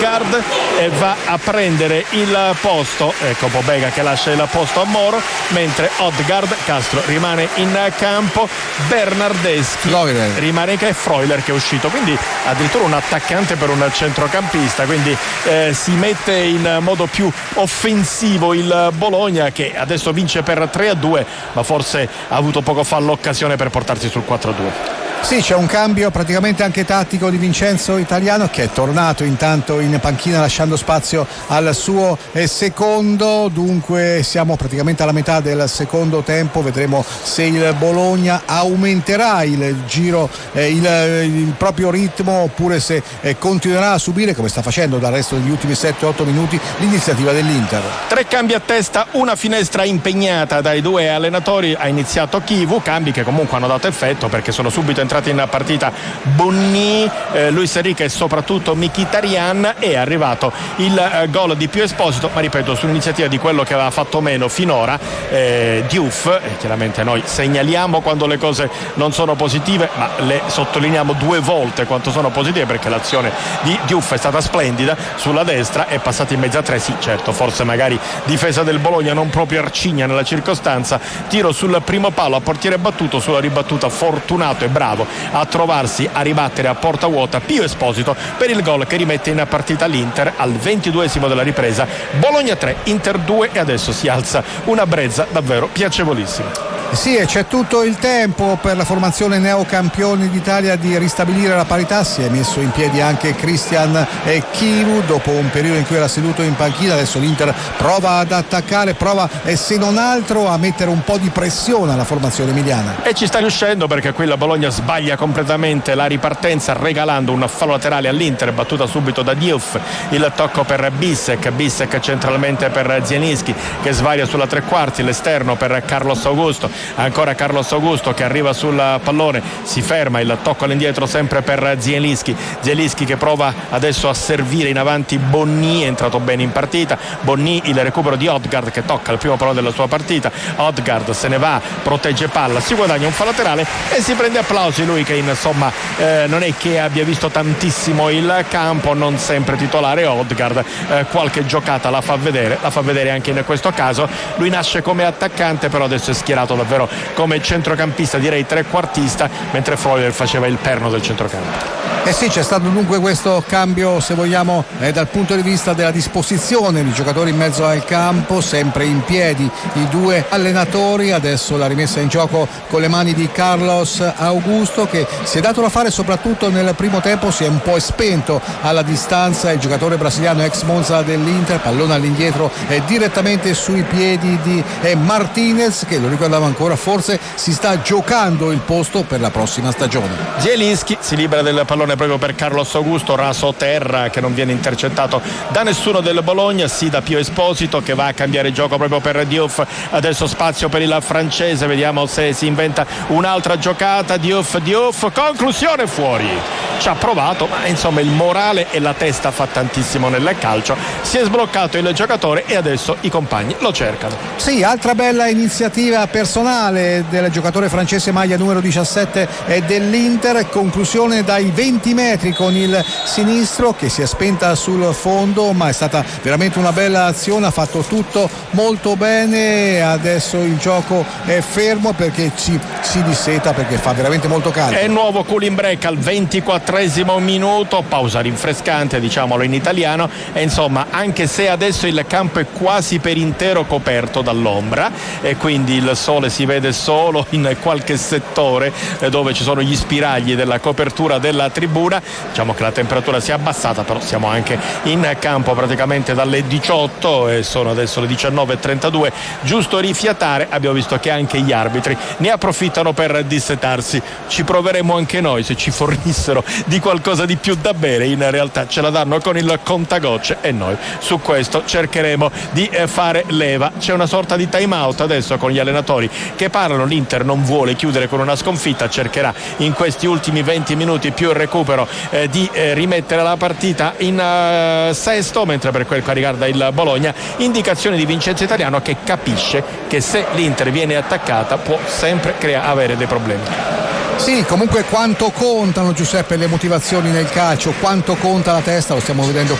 Odegaard e va a prendere il posto, ecco Pobega che lascia il posto a Moro, mentre Odegaard, Castro rimane in campo, Bernardeschi rimane che è Freuler che è uscito, quindi addirittura un attaccante per un centrocampista, quindi si mette in modo più offensivo il Bologna, che adesso vince per 3-2, ma forse ha avuto poco fa l'occasione per portarsi sul 4-2. Sì, c'è un cambio praticamente anche tattico di Vincenzo Italiano, che è tornato intanto in panchina lasciando spazio al suo secondo. Dunque siamo praticamente alla metà del secondo tempo, vedremo se il Bologna aumenterà il giro, il proprio ritmo, oppure se continuerà a subire, come sta facendo dal resto degli ultimi 7-8 minuti, l'iniziativa dell'Inter. 3 cambi a testa, una finestra impegnata dai due allenatori. Ha iniziato Chivu, cambi che comunque hanno dato effetto perché sono subito entrati in partita Bonni, Luis Enrique e soprattutto Mkhitaryan. È arrivato il gol di Pio Esposito, ma ripeto, sull'iniziativa di quello che aveva fatto meno finora Diouf. Chiaramente noi segnaliamo quando le cose non sono positive, ma le sottolineiamo 2 volte quanto sono positive, perché l'azione di Diouf è stata splendida sulla destra, è passata in mezzo a 3. Sì, certo, forse magari difesa del Bologna non proprio arcigna nella circostanza, tiro sul primo palo a portiere battuto, sulla ribattuta fortunato e bravo a trovarsi a ribattere a porta vuota Pio Esposito per il gol che rimette in partita l'Inter al 22esimo della ripresa. Bologna 3, Inter 2, e adesso si alza una brezza davvero piacevolissima. Sì, e c'è tutto il tempo per la formazione neocampioni d'Italia di ristabilire la parità. Si è messo in piedi anche Christian Chivu dopo un periodo in cui era seduto in panchina. Adesso l'Inter prova ad attaccare, prova se non altro a mettere un po' di pressione alla formazione emiliana, e ci sta riuscendo, perché qui la Bologna sbaglia completamente la ripartenza regalando un fallo laterale all'Inter, battuta subito da Diouf, il tocco per Bissek centralmente per Zielinski che svaria sulla tre quarti, l'esterno per Carlos Augusto, ancora Carlos Augusto che arriva sul pallone, si ferma, il tocco all'indietro sempre per Zielinski che prova adesso a servire in avanti Bonni, è entrato bene in partita Bonni, il recupero di Odegaard che tocca il primo pallone della sua partita, Odegaard se ne va, protegge palla, si guadagna un fallo laterale e si prende applausi lui, che insomma non è che abbia visto tantissimo il campo, non sempre titolare Odegaard, qualche giocata la fa vedere anche in questo caso. Lui nasce come attaccante, però adesso è schierato davvero come centrocampista, direi trequartista, mentre Freuler faceva il perno del centrocampo. Sì, c'è stato dunque questo cambio, se vogliamo, dal punto di vista della disposizione di giocatori in mezzo al campo, sempre in piedi i due allenatori. Adesso la rimessa in gioco con le mani di Carlos Augusto, che si è dato da fare soprattutto nel primo tempo, si è un po' spento alla distanza il giocatore brasiliano ex Monza dell'Inter, pallone all'indietro direttamente sui piedi di Martinez, che, lo ricordavo ancora, forse si sta giocando il posto per la prossima stagione. Zielinski si libera del pallone proprio per Carlos Augusto, raso terra, che non viene intercettato da nessuno del Bologna, sì da Pio Esposito, che va a cambiare gioco proprio per Diouf. Adesso spazio per il francese, vediamo se si inventa un'altra giocata. Diouf, conclusione, fuori. Ci ha provato, ma insomma il morale e la testa fa tantissimo nel calcio. Si è sbloccato il giocatore e adesso i compagni lo cercano. Sì, altra bella iniziativa personale del giocatore francese, maglia numero 17 dell'Inter, conclusione dai 20 metri con il sinistro, che si è spenta sul fondo, ma è stata veramente una bella azione, ha fatto tutto molto bene. Adesso il gioco è fermo perché si disseta, perché fa veramente molto caldo. È nuovo cooling break al 24esimo minuto, pausa rinfrescante, diciamolo in italiano, e insomma, anche se adesso il campo è quasi per intero coperto dall'ombra e quindi il sole si vede solo in qualche settore dove ci sono gli spiragli della copertura della tribuna, diciamo che la temperatura si è abbassata, però siamo anche in campo praticamente dalle 18 e sono adesso le 19:32, giusto rifiatare. Abbiamo visto che anche gli arbitri ne approfittano per dissetarsi. Ci proveremo anche noi se ci fornissero di qualcosa di più da bere, in realtà ce la danno con il contagocce e noi su questo cercheremo di fare leva. C'è una sorta di time out adesso con gli allenatori che parlano, l'Inter non vuole chiudere con una sconfitta, cercherà in questi ultimi 20 minuti più il recupero di rimettere la partita in sesto, mentre per quel che riguarda il Bologna, indicazione di Vincenzo Italiano, che capisce che se l'Inter viene attaccata può sempre avere dei problemi. Sì, comunque quanto contano, Giuseppe, le motivazioni nel calcio, quanto conta la testa, lo stiamo vedendo